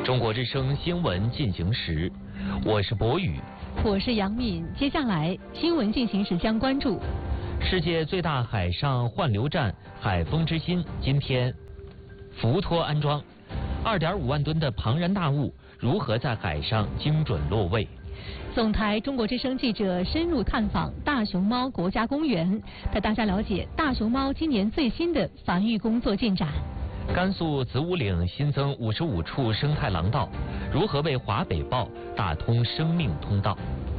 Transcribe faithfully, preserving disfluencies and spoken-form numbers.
中国之声新闻进行时，我是博宇， 我是杨敏。接下来新闻进行时将关注世界最大海上换流站海风之心今天浮托安装，二点五万吨的庞然大物如何在海上精准落位？ 总台中国之声记者深入探访大熊猫国家公园，带大家了解大熊猫今年最新的繁育工作进展。 甘肃子午岭新增五十五处生态廊道，如何为华北豹打通生命通道？